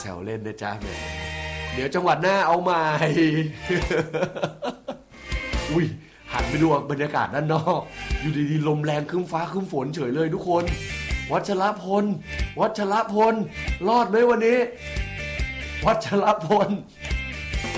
ซวเล่นนะจ๊ะแหมเดี๋ยวจังหวัดหน้าเอาใหม่ อุ้ยหันไปดูบรรยากาศด้านนอกอยู่ดีๆลมแรงครึ้มฟ้าครึ้มฝนเฉยเลยทุกคนวัชรพลรอดไหมวันนี้วัชรพล